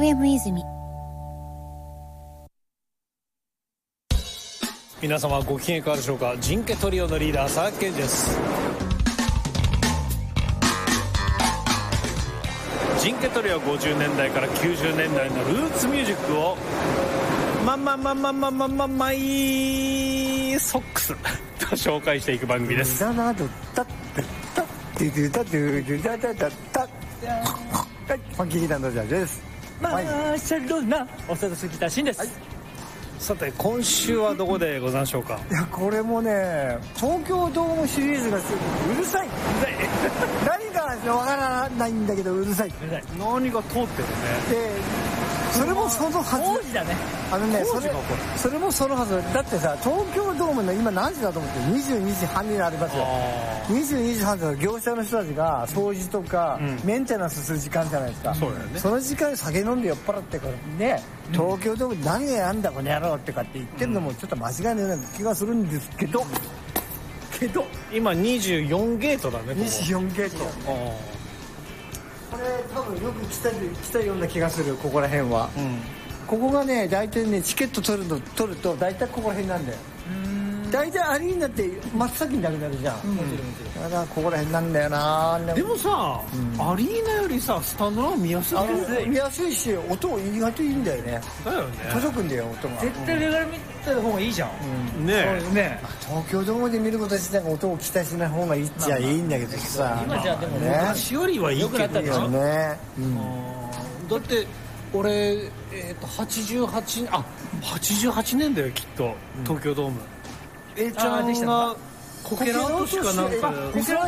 FM 泉。 皆様ご機嫌いかがでしょうか。ジンケトリオのリーダー佐々木健です。ジンケトリオは50年代から90年代のルーツミュージックをマイソックスと紹介していく番組です。 ファンキーギターのジャージです。 マーシャルなおさとすギターシンです、はい。 さて今週はどこでございましょうか。 いやこれもね、東京ドームシリーズがうるさい何かわからないんだけどうるさい何が通ってるね。 でそれもそのはず。 工事だね。 それもそのはずだってさ、東京ドームの今何時だと思って22時半になりますよ。22時半だと業者の人たちが掃除とか、メンテナンスする時間じゃないですか。 そうだよね。 その時間に酒飲んで酔っ払ってからね、東京ドームで何がやんだこの野郎ってかって言ってるのもちょっと間違いないような気がするんですけど、 今24ゲートだね。 24ゲート。これ多分よく来たような気がする、ここら辺は。ここがね大体ねチケット取ると大体ここら辺なんだよ。大体アリーナって真っ先になくなるじゃん。だからここら辺なんだよな。 でもさ、アリーナよりさスタンドの方が見やすい。 見やすいし音意外といいんだよね。 だよね。 届くんだよ音が。 絶対上から見た方がいいじゃん。 ね東京ドームで見ること自体が音を期待しない方がいいっちゃいいんだけどさ。 今じゃでもね、 昔よりはいいけどね。だって俺88年だよきっと東京ドーム。ちゃんがこけら落としかなんか